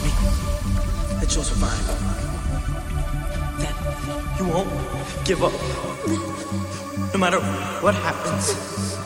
me that you'll survive. That you won't give up. No matter what happens.